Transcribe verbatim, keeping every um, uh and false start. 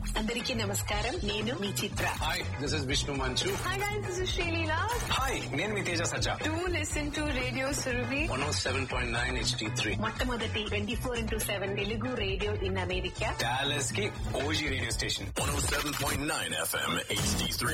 అందరికీ నమస్కారం. నేను మీ చిత్ర. హాయ్, దిస్ ఇస్ విష్ణు మంచు. Hi guys, this is Shalila. Hi, నేను మీ తేజ సజ్జా. Do listen to Radio Surabhi. One oh seven point nine H D three మొట్టమొదటి twenty four into seven Telugu radio in America. Dallas కి OG radio station. one oh seven point nine F M H D three.